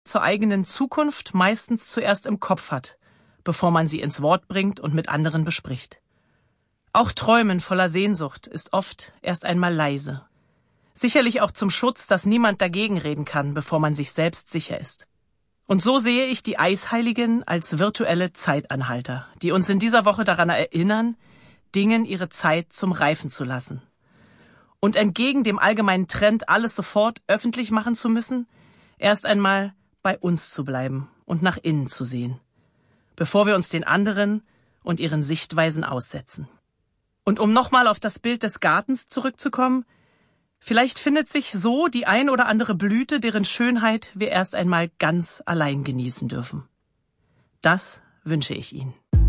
zur eigenen Zukunft meistens zuerst im Kopf hat, bevor man sie ins Wort bringt und mit anderen bespricht. Auch Träumen voller Sehnsucht ist oft erst einmal leise. Sicherlich auch zum Schutz, dass niemand dagegen reden kann, bevor man sich selbst sicher ist. Und so sehe ich die Eisheiligen als virtuelle Zeitanhalter, die uns in dieser Woche daran erinnern, Dingen ihre Zeit zum Reifen zu lassen. Und entgegen dem allgemeinen Trend, alles sofort öffentlich machen zu müssen, erst einmal bei uns zu bleiben und nach innen zu sehen, bevor wir uns den anderen und ihren Sichtweisen aussetzen. Und um nochmal auf das Bild des Gartens zurückzukommen, vielleicht findet sich so die ein oder andere Blüte, deren Schönheit wir erst einmal ganz allein genießen dürfen. Das wünsche ich Ihnen.